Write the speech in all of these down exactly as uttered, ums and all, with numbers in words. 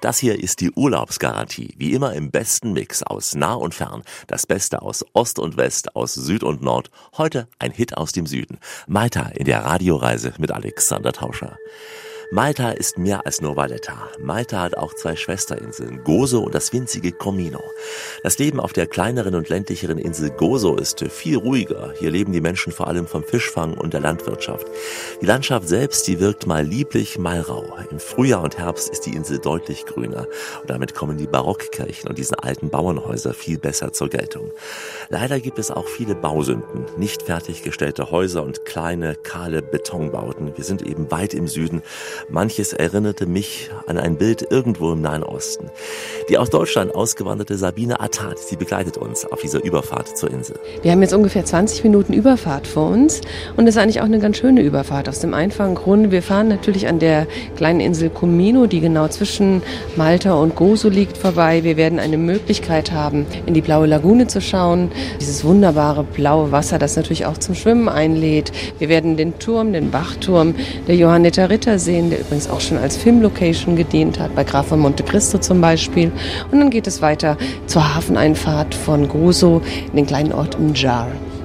Das hier ist die Urlaubsgarantie. Wie immer im besten Mix aus nah und fern. Das Beste aus Ost und West, aus Süd und Nord. Heute ein Hit aus dem Süden. Malta in der Radioreise mit Alexander Tauscher. Malta ist mehr als nur Valletta. Malta hat auch zwei Schwesterinseln, Gozo und das winzige Comino. Das Leben auf der kleineren und ländlicheren Insel Gozo ist viel ruhiger. Hier leben die Menschen vor allem vom Fischfang und der Landwirtschaft. Die Landschaft selbst, die wirkt mal lieblich, mal rau. Im Frühjahr und Herbst ist die Insel deutlich grüner. Und damit kommen die Barockkirchen und diese alten Bauernhäuser viel besser zur Geltung. Leider gibt es auch viele Bausünden, nicht fertiggestellte Häuser und kleine, kahle Betonbauten. Wir sind eben weit im Süden. Manches erinnerte mich an ein Bild irgendwo im Nahen Osten. Die aus Deutschland ausgewanderte Sabine Attat, sie begleitet uns auf dieser Überfahrt zur Insel. Wir haben jetzt ungefähr zwanzig Minuten Überfahrt vor uns und das ist eigentlich auch eine ganz schöne Überfahrt aus dem einfachen Grund. Wir fahren natürlich an der kleinen Insel Comino, die genau zwischen Malta und Gozo liegt, vorbei. Wir werden eine Möglichkeit haben, in die blaue Lagune zu schauen. Dieses wunderbare blaue Wasser, das natürlich auch zum Schwimmen einlädt. Wir werden den Turm, den Wachturm der Johanniter Ritter sehen, der übrigens auch schon als Filmlocation gedient hat, bei Graf von Monte Cristo zum Beispiel. Und dann geht es weiter zur Hafeneinfahrt von Gozo in den kleinen Ort Mjar.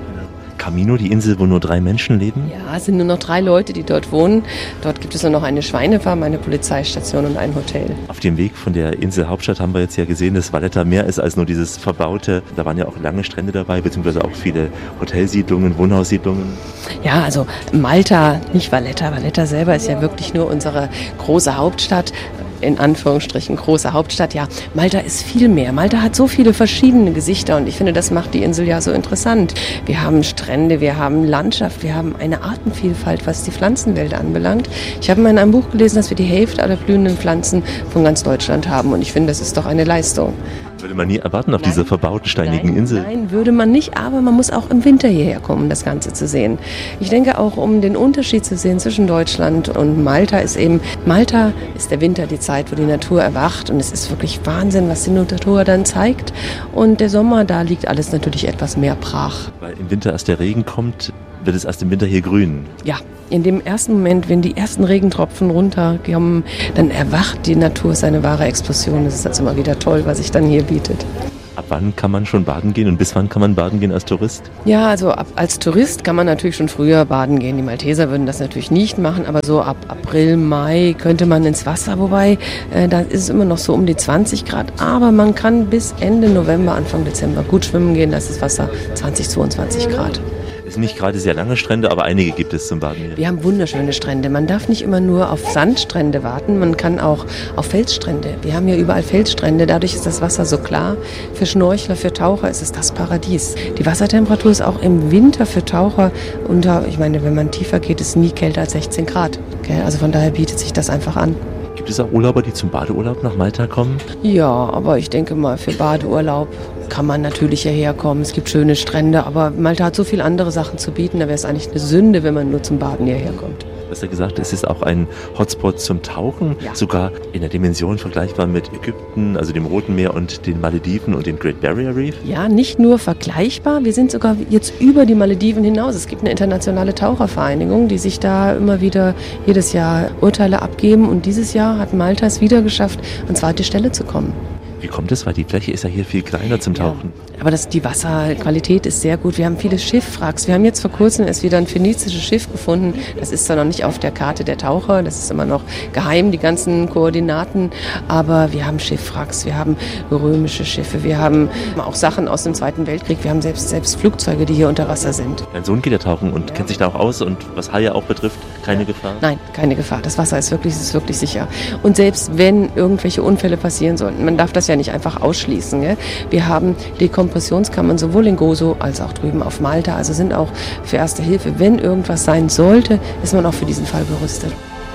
Camino, die Insel, wo nur drei Menschen leben? Ja, es sind nur noch drei Leute, die dort wohnen. Dort gibt es nur noch eine Schweinefarm, eine Polizeistation und ein Hotel. Auf dem Weg von der Inselhauptstadt haben wir jetzt ja gesehen, dass Valletta mehr ist als nur dieses Verbaute. Da waren ja auch lange Strände dabei, beziehungsweise auch viele Hotelsiedlungen, Wohnhaussiedlungen. Ja, also Malta, nicht Valletta. Valletta selber ist ja wirklich nur unsere große Hauptstadt. In Anführungsstrichen große Hauptstadt. Ja, Malta ist viel mehr. Malta hat so viele verschiedene Gesichter und ich finde, das macht die Insel ja so interessant. Wir haben Strände, wir haben Landschaft, wir haben eine Artenvielfalt, was die Pflanzenwelt anbelangt. Ich habe mal in einem Buch gelesen, dass wir die Hälfte aller blühenden Pflanzen von ganz Deutschland haben und ich finde, das ist doch eine Leistung. Würde man nie erwarten auf nein, dieser verbauten, steinigen nein, Insel. Nein, würde man nicht, aber man muss auch im Winter hierher kommen, um das Ganze zu sehen. Ich denke auch, um den Unterschied zu sehen zwischen Deutschland und Malta, ist eben, Malta ist der Winter die Zeit, wo die Natur erwacht und es ist wirklich Wahnsinn, was die Natur dann zeigt. Und der Sommer, da liegt alles natürlich etwas mehr brach. Weil im Winter erst der Regen kommt, wird es erst im Winter hier grün. Ja, in dem ersten Moment, wenn die ersten Regentropfen runterkommen, dann erwacht die Natur seine wahre Explosion. Das ist also immer wieder toll, was sich dann hier bietet. Ab wann kann man schon baden gehen und bis wann kann man baden gehen als Tourist? Ja, also ab, als Tourist kann man natürlich schon früher baden gehen. Die Malteser würden das natürlich nicht machen, aber so ab April, Mai könnte man ins Wasser. Wobei, äh, da ist es immer noch so um die zwanzig Grad. Aber man kann bis Ende November, Anfang Dezember gut schwimmen gehen. Da ist das Wasser zwanzig, zweiundzwanzig Grad. Es sind nicht gerade sehr lange Strände, aber einige gibt es zum Baden hier. Wir haben wunderschöne Strände. Man darf nicht immer nur auf Sandstrände warten, man kann auch auf Felsstrände. Wir haben hier überall Felsstrände, dadurch ist das Wasser so klar. Für Schnorchler, für Taucher ist es das Paradies. Die Wassertemperatur ist auch im Winter für Taucher unter, ich meine, wenn man tiefer geht, ist nie kälter als sechzehn Grad. Also von daher bietet sich das einfach an. Gibt es auch Urlauber, die zum Badeurlaub nach Malta kommen? Ja, aber ich denke mal, für Badeurlaub kann man natürlich hierher kommen. Es gibt schöne Strände, aber Malta hat so viele andere Sachen zu bieten, da wäre es eigentlich eine Sünde, wenn man nur zum Baden hierher kommt. Du hast ja gesagt, es ist auch ein Hotspot zum Tauchen, ja. Sogar in der Dimension vergleichbar mit Ägypten, also dem Roten Meer und den Malediven und dem Great Barrier Reef. Ja, nicht nur vergleichbar, wir sind sogar jetzt über die Malediven hinaus. Es gibt eine internationale Tauchervereinigung, die sich da immer wieder jedes Jahr Urteile abgeben und dieses Jahr hat Malta es wieder geschafft, an zweite Stelle zu kommen. Wie kommt es? Weil die Fläche ist ja hier viel kleiner zum Tauchen. Ja, aber das, die Wasserqualität ist sehr gut. Wir haben viele Schiffwracks. Wir haben jetzt vor kurzem erst wieder ein phönizisches Schiff gefunden. Das ist zwar noch nicht auf der Karte der Taucher, das ist immer noch geheim, die ganzen Koordinaten. Aber wir haben Schiffwracks, wir haben römische Schiffe, wir haben auch Sachen aus dem Zweiten Weltkrieg. Wir haben selbst, selbst Flugzeuge, die hier unter Wasser sind. Mein Sohn geht ja tauchen und ja. kennt sich da auch aus. Und was Haie auch betrifft, keine ja. Gefahr? Nein, keine Gefahr. Das Wasser ist wirklich, ist wirklich sicher. Und selbst wenn irgendwelche Unfälle passieren sollten, man darf das ja nicht einfach ausschließen. Gell? Wir haben Dekompressionskammern sowohl in Gozo als auch drüben auf Malta, also sind auch für Erste Hilfe. Wenn irgendwas sein sollte, ist man auch für diesen Fall gerüstet.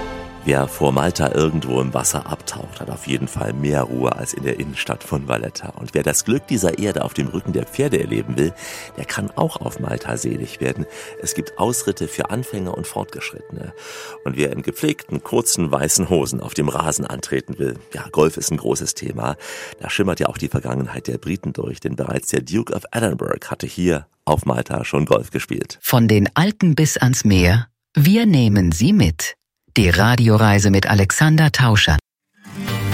Wer vor Malta irgendwo im Wasser abtaucht, hat auf jeden Fall mehr Ruhe als in der Innenstadt von Valletta. Und wer das Glück dieser Erde auf dem Rücken der Pferde erleben will, der kann auch auf Malta selig werden. Es gibt Ausritte für Anfänger und Fortgeschrittene. Und wer in gepflegten, kurzen, weißen Hosen auf dem Rasen antreten will, ja, Golf ist ein großes Thema. Da schimmert ja auch die Vergangenheit der Briten durch, denn bereits der Duke of Edinburgh hatte hier auf Malta schon Golf gespielt. Von den Alpen bis ans Meer, wir nehmen Sie mit. Die Radioreise mit Alexander Tauscher.